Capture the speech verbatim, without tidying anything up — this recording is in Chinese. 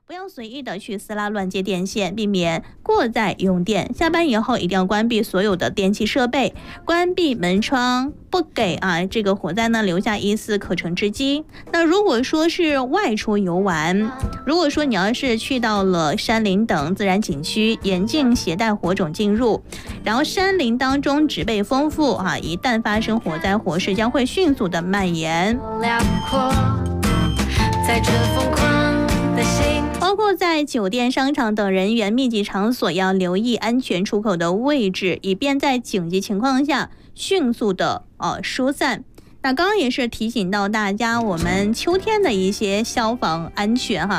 不要随意的去撕拉乱接电线，避免过载用电。下班以后一定要关闭所有的电器设备，关闭门窗，不给啊这个火灾呢留下一丝可乘之机。那如果说是外出游玩，如果说你要是去到了山林等自然景区，严禁携带火种进入。然后山林当中植被丰富啊，一旦发生火灾，火势将会迅速的蔓延。在这疯狂的心，包括在酒店、商场等人员密集场所，要留意安全出口的位置，以便在紧急情况下迅速的呃疏散。那刚刚也是提醒到大家，我们秋天的一些消防安全哈。